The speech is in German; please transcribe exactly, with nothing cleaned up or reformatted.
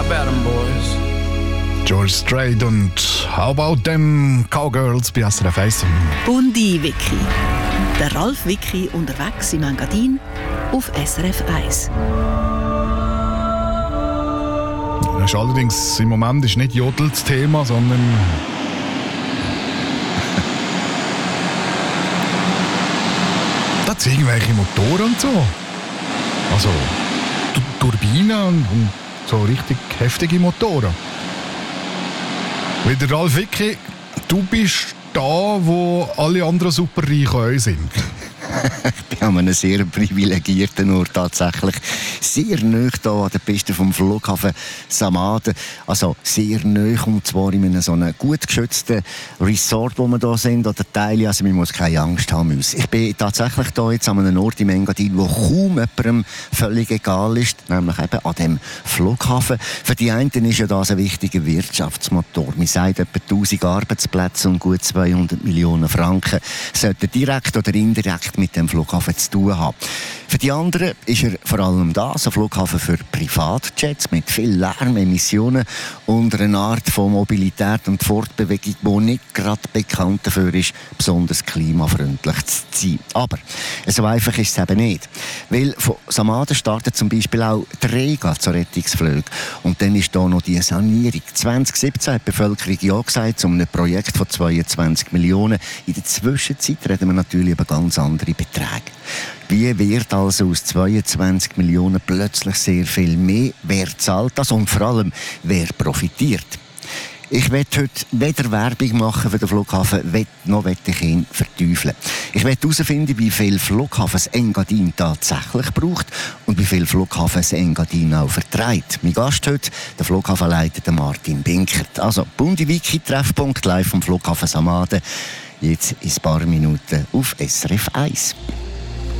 about 'em, boys? George Strait und How About Them Cowgirls bei S R F eins. Bundi Wiki. Der Ralf Wiki unterwegs im Engadin auf S R F eins. Das ist allerdings im Moment ist nicht Jodel das Thema, sondern da sind irgendwelche Motoren und so. Also T- Turbinen und, und so richtig heftige Motoren. Wie der Ralf Wicki, du bist da, wo alle anderen Superreichen sind. Ich bin an einem sehr privilegierten Ort tatsächlich. Sehr nahe hier an der Piste vom Flughafen Samaden. Also sehr nahe, und zwar in einem so einem gut geschützten Resort, wo wir hier sind, oder Teile. Also man muss keine Angst haben müssen. Ich bin tatsächlich hier jetzt an einem Ort im Engadin, wo kaum jemandem völlig egal ist, nämlich eben an dem Flughafen. Für die einen ist ja das ein wichtiger Wirtschaftsmotor. Man sagt, etwa tausend Arbeitsplätze und gut zweihundert Millionen Franken sollten direkt oder indirekt mit dem Flughafen zu tun haben. Für die anderen ist er vor allem das, ein Flughafen für Privatjets mit viel Lärm, Emissionen und einer Art von Mobilität und Fortbewegung, die nicht gerade bekannt dafür ist, besonders klimafreundlich zu sein. Aber so einfach ist es eben nicht. Weil von Samaden starten zum Beispiel auch drei Rettungsflüge. Und dann ist da noch die Sanierung. zwanzig siebzehn hat die Bevölkerung ja gesagt, zu einem Projekt von zweiundzwanzig Millionen. In der Zwischenzeit reden wir natürlich über ganz andere Beträge. Wie wird also aus zweiundzwanzig Millionen plötzlich sehr viel mehr? Wer zahlt das und vor allem, wer profitiert? Ich werde heute weder Werbung machen für den Flughafen, noch werde ich ihn verteufeln. Ich werde herausfinden, wie viel Flughafen das Engadin tatsächlich braucht und wie viel Flughafen das Engadin auch vertreibt. Mein Gast heute, der Flughafenleiter Martin Binkert. Also, Bundi Wiki, Treffpunkt live vom Flughafen Samaden. Jetzt in ein paar Minuten auf S R F eins.